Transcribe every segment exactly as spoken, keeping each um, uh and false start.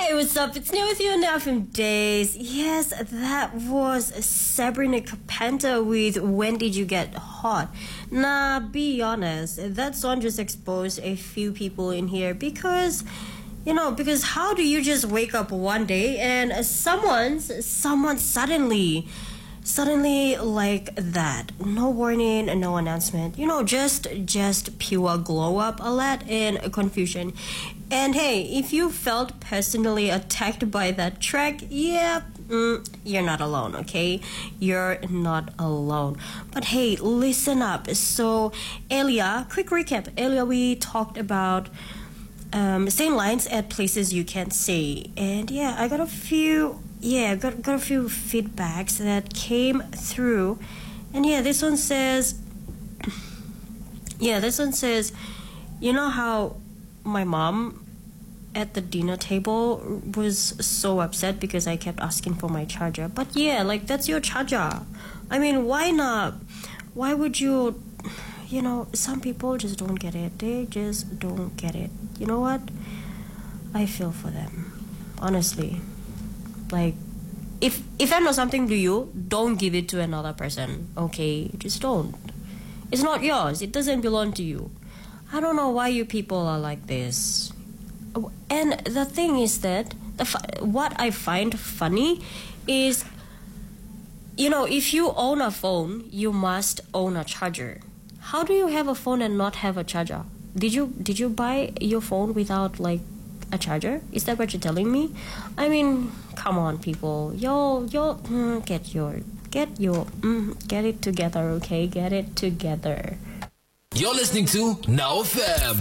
Hey, what's up? It's Neil with you now from Days. Yes, that was Sabrina Carpenter with When Did You Get Hot? Nah, be honest, that song just exposed a few people in here because, you know, because how do you just wake up one day and someone's, someone suddenly, suddenly like that, no warning, no announcement, you know, just, just pure glow up alert and confusion. And hey, if you felt personally attacked by that track, yeah, mm, you're not alone, okay? You're not alone. But hey, listen up. So earlier, quick recap. Earlier we talked about um, saying lines at places you can't say. And yeah, I got a few, yeah, got, got a few feedbacks that came through. And yeah, this one says, yeah, this one says, you know how my mom at the dinner table was so upset because I kept asking for my charger. But yeah, like, that's your charger. I mean, why not? Why would you, you know, some people just don't get it. They just don't get it. You know what? I feel for them. Honestly. Like, if, if I know something to you, don't give it to another person. Okay? Just don't. It's not yours. It doesn't belong to you. I don't know why you people are like this. And the thing is that the what I find funny is, you know, if you own a phone, you must own a charger. How do you have a phone and not have a charger? Did you did you buy your phone without like a charger? Is that what you're telling me? I mean, come on, people, yo yo, mm, get your get your mm, get it together, okay? Get it together. You're listening to Now F M.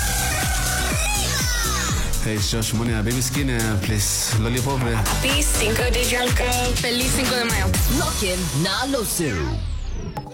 Hey, it's Josh Monia, Baby Skinner, please, Lollipop. Happy Cinco de Junio. Feliz Cinco de Mayo. Lock in na Losu.